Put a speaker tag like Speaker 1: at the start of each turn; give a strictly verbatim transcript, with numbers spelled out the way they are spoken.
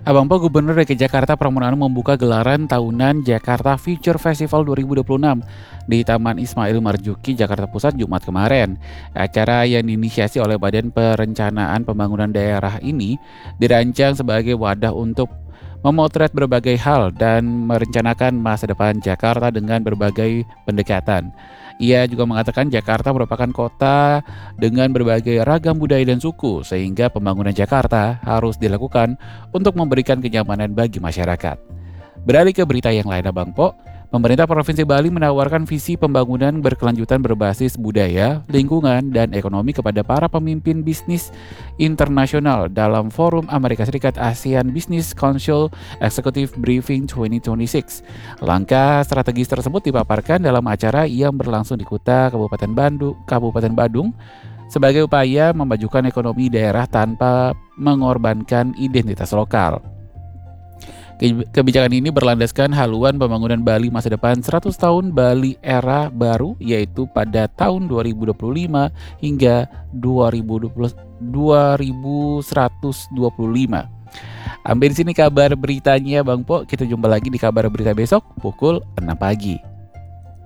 Speaker 1: Abang Po, Gubernur D K Jakarta Pramono Anung membuka gelaran tahunan Jakarta Future Festival dua ribu dua puluh enam di Taman Ismail Marzuki, Jakarta Pusat, Jumat kemarin. Acara yang diinisiasi oleh Badan Perencanaan Pembangunan Daerah ini dirancang sebagai wadah untuk memotret berbagai hal dan merencanakan masa depan Jakarta dengan berbagai pendekatan. Ia juga mengatakan Jakarta merupakan kota dengan berbagai ragam budaya dan suku, sehingga pembangunan Jakarta harus dilakukan untuk memberikan kenyamanan bagi masyarakat. Beralih ke berita yang lain, Abang Po. Pemerintah Provinsi Bali menawarkan visi pembangunan berkelanjutan berbasis budaya, lingkungan, dan ekonomi kepada para pemimpin bisnis internasional dalam Forum Amerika Serikat ASEAN Business Council Executive Briefing dua ribu dua puluh enam. Langkah strategis tersebut dipaparkan dalam acara yang berlangsung di Kuta, Kabupaten Bandung, Kabupaten Badung, sebagai upaya memajukan ekonomi daerah tanpa mengorbankan identitas lokal. Kebijakan ini berlandaskan haluan pembangunan Bali masa depan seratus tahun Bali era baru, yaitu pada tahun dua ribu dua puluh lima hingga dua ribu dua puluh, dua ribu seratus dua puluh lima. Sampai di sini kabar beritanya, Bang Po. Kita jumpa lagi di kabar berita besok pukul enam pagi.